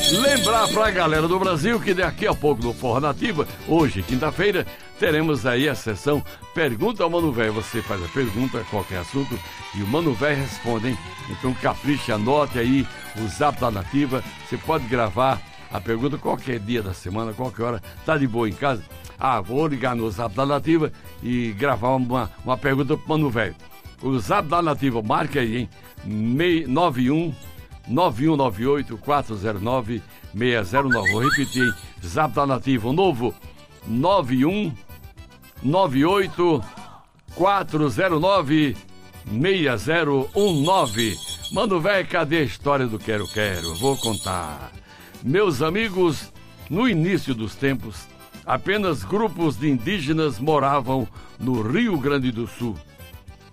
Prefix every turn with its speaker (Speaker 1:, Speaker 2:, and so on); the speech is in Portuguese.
Speaker 1: Lembrar pra galera do Brasil que daqui a pouco no Forró Nativa, hoje, quinta-feira, teremos aí a sessão Pergunta ao Mano Velho. Você faz a pergunta, qualquer assunto, e o Mano Velho responde, hein? Então capriche, anote aí o Zap da Nativa. Você pode gravar a pergunta qualquer dia da semana, qualquer hora. Tá de boa em casa? Vou ligar no Zap da Nativa e gravar uma pergunta pro Mano Velho. O Zap da Nativa, marca aí, hein? 9198-409-609. Vou repetir, hein? Zap da Nativa, o novo 9198-409-6019. Mano velho, cadê a história do Quero Quero? Vou contar. Meus amigos, no início dos tempos, apenas grupos de indígenas moravam no Rio Grande do Sul.